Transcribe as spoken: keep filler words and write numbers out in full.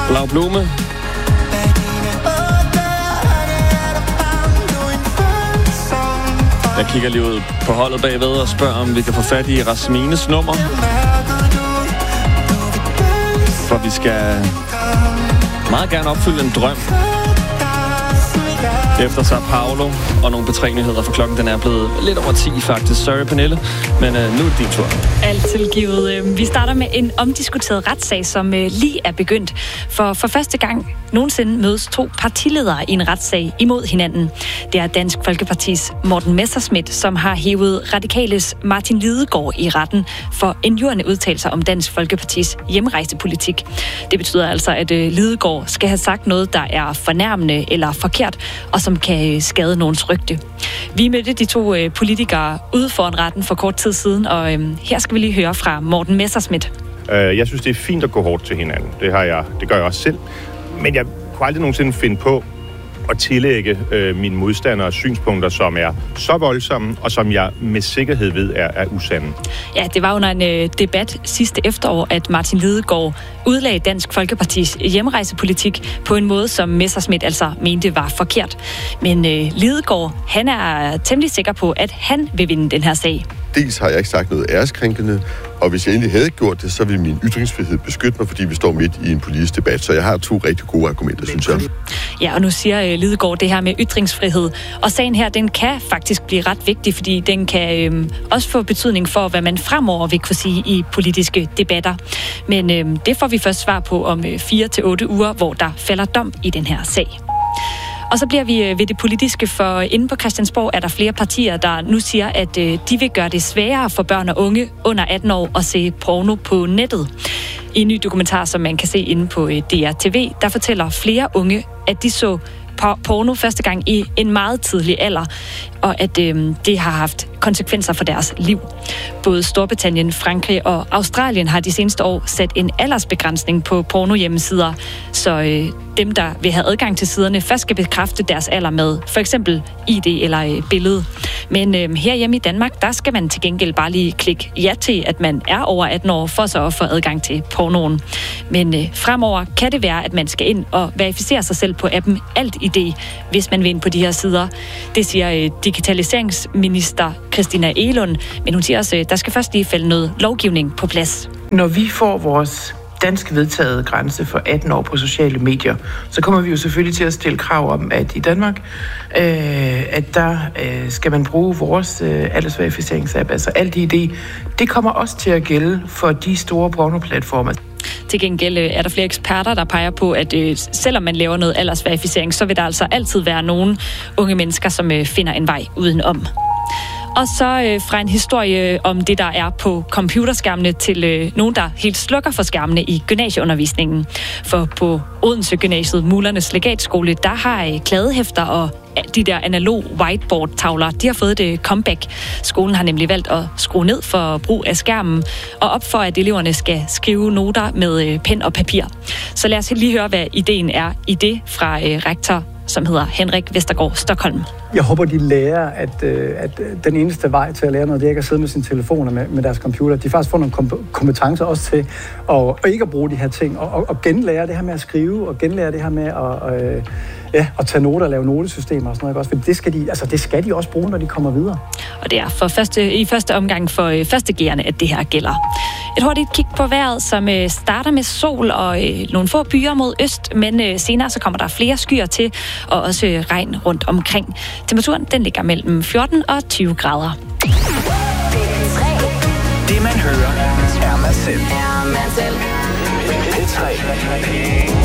Blau Blume. Jeg kigger lige ud på holdet bagved og spørger, om vi kan få fat i Rasmines nummer. For vi skal meget gerne opfylde en drøm. Efter Sao Paulo og nogle P tre-nyheder, for klokken den er blevet lidt over ti faktisk. Sorry, Pernille, men øh, nu er det din tur. Alt tilgivet. Vi starter med en omdiskuteret retssag, som øh, lige er begyndt. For for første gang nogensinde mødes to partiledere i en retssag imod hinanden. Det er Dansk Folkepartis Morten Messerschmidt, som har hævet Radikales Martin Lidegaard i retten for injurierende udtalelser om Dansk Folkepartis hjemrejsepolitik. Det betyder altså, at øh, Lidegaard skal have sagt noget, der er fornærmende eller forkert, og som kan skade nogens rygte. Vi mødte de to øh, politikere ude foran retten for kort tid siden, og øh, her skal vi lige høre fra Morten Messerschmidt. Jeg synes, det er fint at gå hårdt til hinanden. Det, har jeg, det gør jeg også selv. Men jeg kunne aldrig nogensinde finde på at tillægge øh, mine modstandere synspunkter, som er så voldsomme, og som jeg med sikkerhed ved er, er usande. Ja, det var under en øh, debat sidste efterår, at Martin Lidegaard udlagde Dansk Folkepartis hjemrejsepolitik på en måde, som Messerschmidt altså mente var forkert. Men øh, Lidegaard, han er temmelig sikker på, at han vil vinde den her sag. Dels har jeg ikke sagt noget æreskrænkende, og hvis jeg egentlig havde gjort det, så ville min ytringsfrihed beskytte mig, fordi vi står midt i en politisk debat. Så jeg har to rigtig gode argumenter, synes jeg. Ja, og nu siger uh, Lidegaard det her med ytringsfrihed. Og sagen her, den kan faktisk blive ret vigtig, fordi den kan øhm, også få betydning for, hvad man fremover vil kunne sige i politiske debatter. Men øhm, det får vi først svar på om øh, fire til otte uger, hvor der falder dom i den her sag. Og så bliver vi ved det politiske, for inde på Christiansborg er der flere partier, der nu siger, at de vil gøre det sværere for børn og unge under atten år at se porno på nettet. I en ny dokumentar, som man kan se inde på D R T V, der fortæller flere unge, at de så porno første gang i en meget tidlig alder, og at øh, det har haft konsekvenser for deres liv. Både Storbritannien, Frankrig og Australien har de seneste år sat en aldersbegrænsning på pornohjemmesider, så øh, dem, der vil have adgang til siderne, først skal bekræfte deres alder med for eksempel I D eller øh, billede. Men øh, herhjemme i Danmark, der skal man til gengæld bare lige klikke ja til, at man er over atten år, for så at få adgang til pornoen. Men øh, fremover kan det være, at man skal ind og verificere sig selv på appen Alt I D, hvis man vil ind på de her sider. Det siger øh, digitaliseringsminister Christina Egelund, men hun siger også, at der skal først lige falde noget lovgivning på plads. Når vi får vores dansk vedtaget grænse for atten år på sociale medier, så kommer vi jo selvfølgelig til at stille krav om, at i Danmark, øh, at der øh, skal man bruge vores øh, aldersverifieringsapp, altså Alt I D. Det kommer også til at gælde for de store pornoplatformer. Til gengæld er der flere eksperter, der peger på, at øh, selvom man laver noget aldersverificering, så vil der altså altid være nogle unge mennesker, som øh, finder en vej udenom. Og så øh, fra en historie om det, der er på computerskærmene, til øh, nogen, der helt slukker for skærmene i gymnasieundervisningen. For på Odense Gymnasiet, Mulernes Legatskole, der har øh, kladehæfter og de der analog whiteboard-tavler, de har fået det comeback. Skolen har nemlig valgt at skrue ned for brug af skærmen, og op for, at eleverne skal skrive noter med øh, pen og papir. Så lad os lige høre, hvad ideen er i det fra øh, rektor, som hedder Henrik Vestergaard Stockholm. Jeg håber, de lærer, at, øh, at den eneste vej til at lære noget, det er ikke at sidde med sine telefoner med, med deres computer. De faktisk får nogle kom- kompetencer også til at, at ikke at bruge de her ting, og, og, og genlære det her med at skrive, og genlære det her med at, øh, ja, at tage noter og lave notesystemer og sådan noget. Også. For det skal, de, altså, det skal de også bruge, når de kommer videre. Og det er for første, i første omgang for øh, førstegærende, at det her gælder. Et hurtigt kig på vejret, som øh, starter med sol og øh, nogle få byer mod øst, men øh, senere så kommer der flere skyer til, og også øh, regn rundt omkring. Temperaturen den ligger mellem fjorten og tyve grader. Det man hører er man selv. Er man selv. P tre.